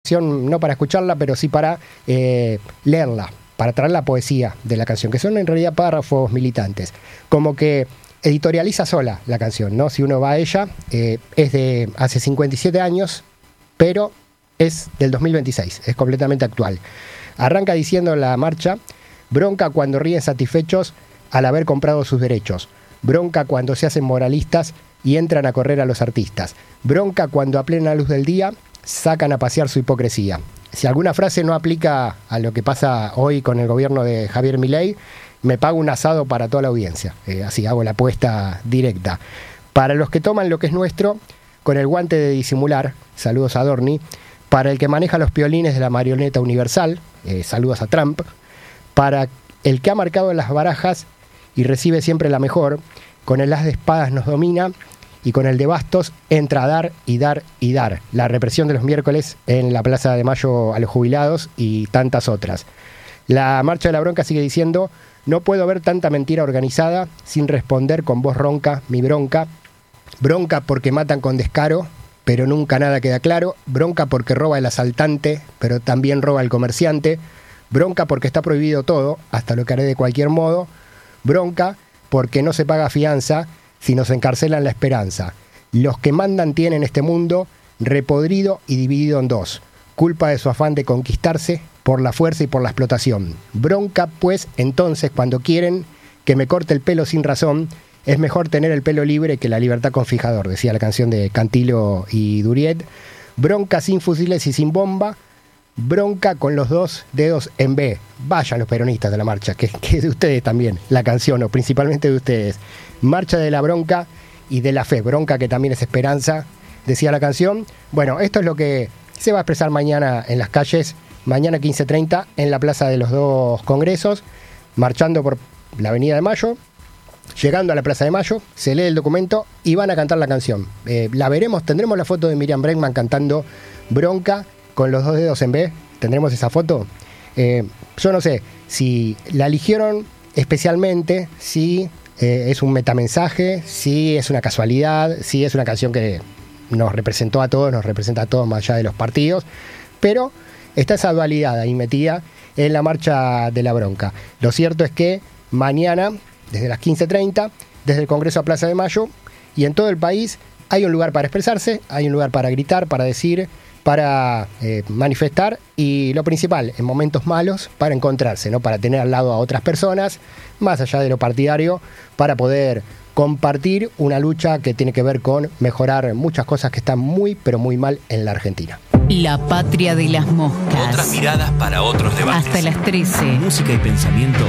canción no para escucharla, pero sí para leerla, para traer la poesía de la canción, que son en realidad párrafos militantes. Como que editorializa sola la canción, ¿no? Si uno va a ella, es de hace 57 años, pero es del 2026, es completamente actual. Arranca diciendo la marcha: bronca cuando ríen satisfechos al haber comprado sus derechos. Bronca cuando se hacen moralistas y entran a correr a los artistas. Bronca cuando a plena luz del día sacan a pasear su hipocresía. Si alguna frase no aplica a lo que pasa hoy con el gobierno de Javier Milei, me pago un asado para toda la audiencia. Así hago la apuesta directa. Para los que toman lo que es nuestro, con el guante de disimular, saludos a Dorni. Para el que maneja los piolines de la marioneta universal, saludos a Trump. Para el que ha marcado las barajas y recibe siempre la mejor, con el as de espadas nos domina y con el de bastos entra a dar y dar y dar. La represión de los miércoles en la Plaza de Mayo a los jubilados y tantas otras. La marcha de la bronca sigue diciendo: no puedo ver tanta mentira organizada sin responder con voz ronca mi bronca. Bronca porque matan con descaro, pero nunca nada queda claro. Bronca porque roba el asaltante, pero también roba el comerciante. Bronca porque está prohibido todo, hasta lo que haré de cualquier modo. Bronca porque no se paga fianza, sino se encarcelan la esperanza. Los que mandan tienen este mundo repodrido y dividido en dos. Culpa de su afán de conquistarse por la fuerza y por la explotación. Bronca, pues, entonces, cuando quieren que me corte el pelo sin razón, es mejor tener el pelo libre que la libertad con fijador, decía la canción de Cantilo y Duriet. Bronca sin fusiles y sin bomba. Bronca con los dos dedos en B. Vayan los peronistas de la marcha, que es de ustedes también, la canción, o principalmente de ustedes. Marcha de la bronca y de la fe. Bronca que también es esperanza, decía la canción. Bueno, esto es lo que se va a expresar mañana en las calles, mañana 15:30 en la Plaza de los Dos Congresos, marchando por la Avenida de Mayo. Llegando a la Plaza de Mayo, se lee el documento y van a cantar la canción. La veremos, tendremos la foto de Miriam Bregman cantando Bronca con los dos dedos en B. ¿Tendremos esa foto? Yo no sé si la eligieron especialmente, si es un metamensaje, si es una casualidad, si es una canción que nos representó a todos, nos representa a todos más allá de los partidos, pero está esa dualidad ahí metida en la marcha de la bronca. Lo cierto es que mañana, desde las 15:30, desde el Congreso a Plaza de Mayo y en todo el país, hay un lugar para expresarse, hay un lugar para gritar, para decir, para manifestar y lo principal, en momentos malos, para encontrarse, ¿no? Para tener al lado a otras personas, más allá de lo partidario, para poder compartir una lucha que tiene que ver con mejorar muchas cosas que están muy, pero muy mal en la Argentina. La patria de las moscas. Otras miradas para otros debates. Hasta las 13. Música y pensamiento